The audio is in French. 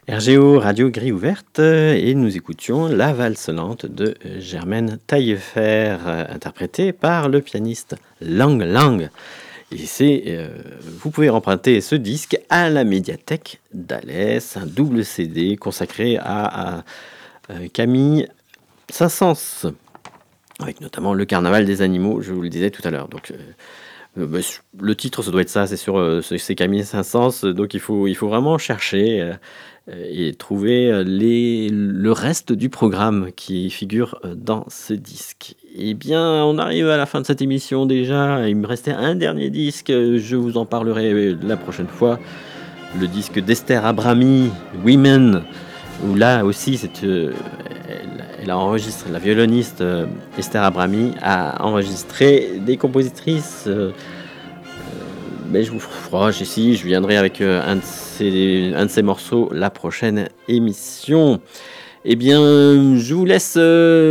RGO, Radio Grille Ouverte, et nous écoutions La valse lente de Germaine Taillefer, interprétée par le pianiste Lang Lang. Et vous pouvez emprunter ce disque à la médiathèque d'Alès, un double CD consacré à Camille Saint-Saëns, avec notamment Le Carnaval des animaux, je vous le disais tout à l'heure. Donc, le titre, ça doit être ça, c'est Camille Saint-Saëns, donc il faut vraiment chercher et trouver le reste du programme qui figure dans ce disque. Eh bien, on arrive à la fin de cette émission déjà. Il me restait un dernier disque, je vous en parlerai la prochaine fois. Le disque d'Esther Abrami, Women, où là aussi, elle a enregistré, la violoniste Esther Abrami a enregistré des compositrices. Mais je vous ferai, je viendrai avec un de ces morceaux la prochaine émission. Eh bien, je vous laisse